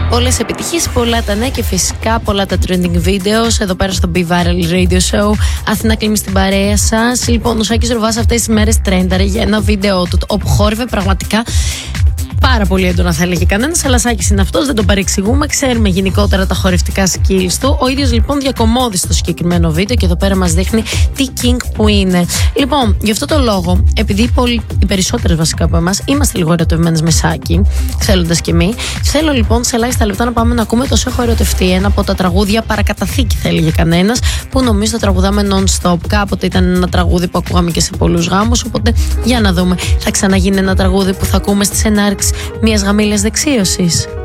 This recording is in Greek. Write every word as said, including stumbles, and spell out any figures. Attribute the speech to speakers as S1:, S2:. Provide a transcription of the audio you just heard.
S1: Πολλές επιτυχίες, πολλά τα νέα και φυσικά πολλά τα trending videos εδώ πέρα στο Be Viral Radio Show. Αθηνά Κλίμη στην παρέα σας. Λοιπόν, ο Σάκης Ρουβάς αυτές τις μέρες τρένταρε για ένα βίντεο του όπου χόρευε πραγματικά πάρα πολύ έντονα, θα έλεγε κανένας, αλλά Σάκης είναι αυτός, δεν τον παρεξηγούμε. Ξέρουμε γενικότερα τα χορευτικά skills του. Ο ίδιος λοιπόν διακομώδει στο συγκεκριμένο βίντεο και εδώ πέρα μας δείχνει τι king που είναι. Λοιπόν, γι' αυτό το λόγο, επειδή οι, πολλοί, οι περισσότερες βασικά από εμάς είμαστε λίγο ερωτευμένες με Σάκη, θέλοντας και εμείς, θέλω λοιπόν σε ελάχιστα λεπτά να πάμε να ακούμε το «Σε έχω ερωτευτεί», ένα από τα τραγούδια παρακαταθήκη, θα έλεγε κανένας, που νομίζω το τραγουδάμε non-stop. Κάποτε ήταν ένα τραγούδι που ακούγαμε και σε πολλούς γάμους, οπότε για να δούμε, θα ξαναγίνει ένα τραγούδι που θα ακούμε στη ενάρξη μιας γαμήλιας δεξίωσης.